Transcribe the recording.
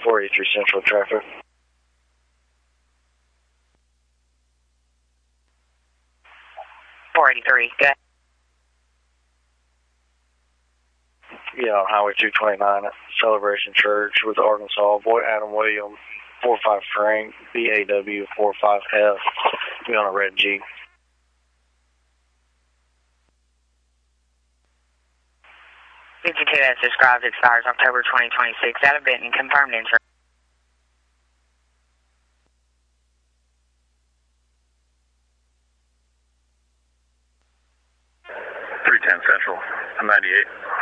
483 Central traffic. 483, good. Yeah, on Highway 229 at Celebration Church with Arkansas. Boy Adam Williams, 45 Frank, BAW 45F. Be on a red Jeep. VT2 as described expires October 2026. Out of Benton, confirmed entry. Central, I'm 98.